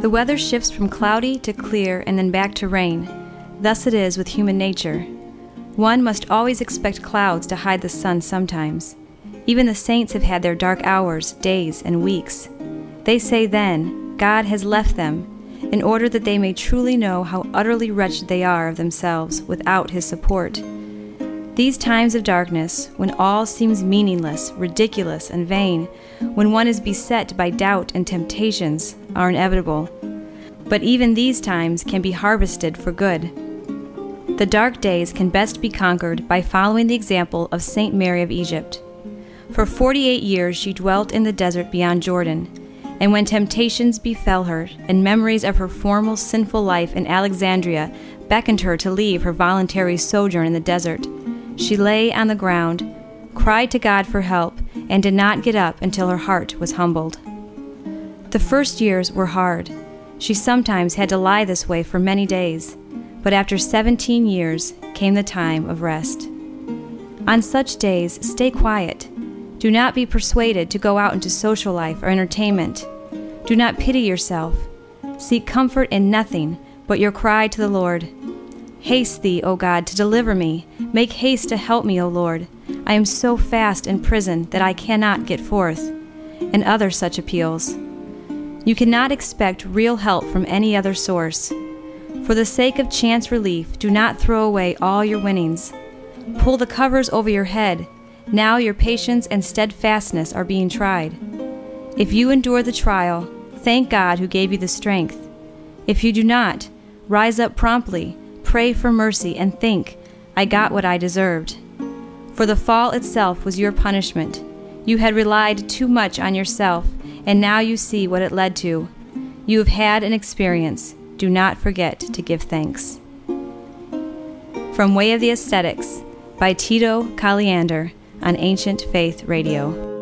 The weather shifts from cloudy to clear and then back to rain. Thus it is with human nature. One must always expect clouds to hide the sun sometimes. Even the saints have had their dark hours, days, and weeks. They say then, God has left them, in order that they may truly know how utterly wretched they are of themselves without His support. These times of darkness, when all seems meaningless, ridiculous, and vain, when one is beset by doubt and temptations, are inevitable. But even these times can be harvested for good. The dark days can best be conquered by following the example of Saint Mary of Egypt. For 48 years she dwelt in the desert beyond Jordan, and when temptations befell her, and memories of her former sinful life in Alexandria beckoned her to leave her voluntary sojourn in the desert, she lay on the ground, cried to God for help, and did not get up until her heart was humbled. The first years were hard. She sometimes had to lie this way for many days, but after 17 years came the time of rest. On such days, stay quiet. Do not be persuaded to go out into social life or entertainment. Do not pity yourself. Seek comfort in nothing but your cry to the Lord. Haste thee, O God, to deliver me. Make haste to help me, O Lord. I am so fast in prison that I cannot get forth. And other such appeals. You cannot expect real help from any other source. For the sake of chance relief, do not throw away all your winnings. Pull the covers over your head. Now your patience and steadfastness are being tried. If you endure the trial, thank God who gave you the strength. If you do not, rise up promptly, pray for mercy, and think, I got what I deserved. For the fall itself was your punishment. You had relied too much on yourself, and now you see what it led to. You have had an experience. Do not forget to give thanks. From Way of the Ascetics by Tito Caliander on Ancient Faith Radio.